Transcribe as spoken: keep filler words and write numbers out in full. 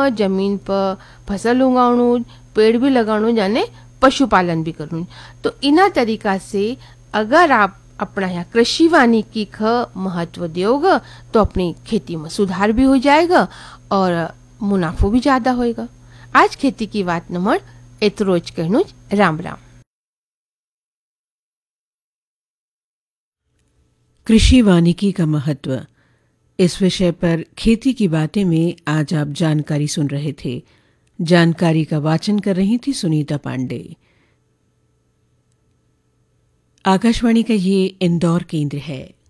जमीन पर फसल उगाणु, पेड़ भी लगाणु जाने पशुपालन भी करनु। तो इना तरीका से अगर आप अपना यहाँ कृषि वानिकी का महत्व दोगे तो अपनी खेती में सुधार भी हो जाएगा और मुनाफो भी ज्यादा होएगा। आज खेती की बात नंबर एतरोज कहनु। राम राम। कृषि वानिकी का महत्व, इस विषय पर खेती की बातें में आज आप जानकारी सुन रहे थे। जानकारी का वाचन कर रही थी सुनीता पांडे। आकाशवाणी का ये इंदौर केंद्र है।